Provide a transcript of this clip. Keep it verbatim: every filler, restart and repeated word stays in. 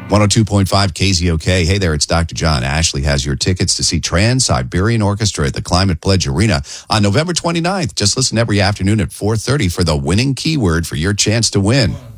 one oh two point five K Z O K. Hey there, it's Doctor John. Ashley has your tickets to see Trans-Siberian Orchestra at the Climate Pledge Arena on November twenty-ninth. Just listen every afternoon at four thirty for the winning keyword for your chance to win.